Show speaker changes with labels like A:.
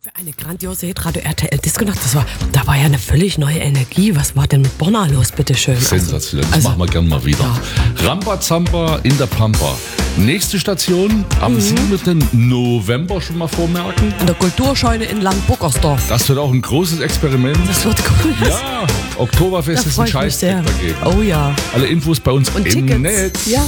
A: Eine grandiose Hitradio RTL Disco-Nacht. Da war ja eine völlig neue Energie. Was war denn mit Bonner los, bitteschön?
B: Sensationell, das machen wir gerne mal wieder. Ja. Rambazamba in der Pampa. Nächste Station am 7. November schon mal vormerken.
A: An der Kulturscheune in Langbuckersdorf.
B: Das wird auch ein großes Experiment.
A: Das wird cool.
B: Ja, Oktoberfest ist ein Scheiß dagegen.
A: Oh ja.
B: Alle Infos bei uns
A: und
B: im
A: Tickets.
B: Netz.
A: Ja.